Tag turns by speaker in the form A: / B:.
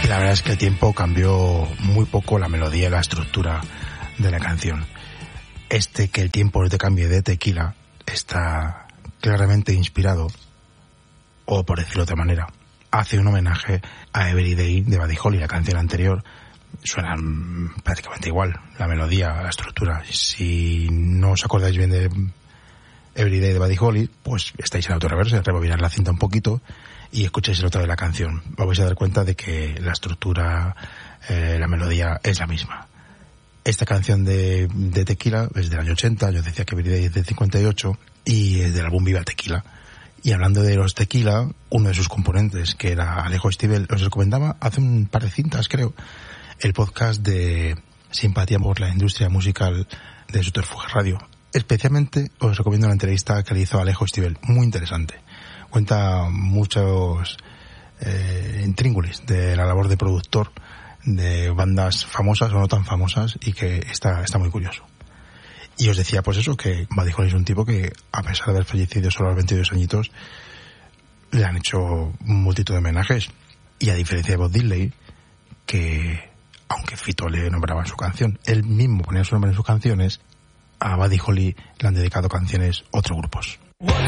A: La verdad es que el tiempo cambió muy poco la melodía y la estructura de la canción. Que el tiempo no te cambie de Tequila está claramente inspirado, o por decirlo de otra manera, hace un homenaje a Every Day de Buddy Holly. La canción anterior suenan prácticamente igual, la melodía, la estructura. Si no os acordáis bien de Every Day de Buddy Holly, pues estáis en autorreverse, rebobinar la cinta un poquito y escucháis el otro de la canción. Os vais a dar cuenta de que la estructura, la melodía es la misma. Esta canción de Tequila es del año 80, yo decía que Every Day es del 58 y es del álbum Viva Tequila. Y hablando de los Tequila, uno de sus componentes, que era Alejo Stivel, os recomendaba hace un par de cintas, creo, el podcast de Simpatía por la Industria Musical de Subterfuge Radio. Especialmente os recomiendo la entrevista que le hizo Alejo Stivel, muy interesante. Cuenta muchos intríngulis de la labor de productor de bandas famosas o no tan famosas, y que está muy curioso. Y os decía pues eso, que Buddy Holly es un tipo que, a pesar de haber fallecido solo a los 22 añitos, le han hecho multitud de homenajes. Y a diferencia de Bob Dylan, que aunque Fito le nombraba en su canción, él mismo ponía su nombre en sus canciones, a Buddy Holly le han dedicado canciones otros grupos.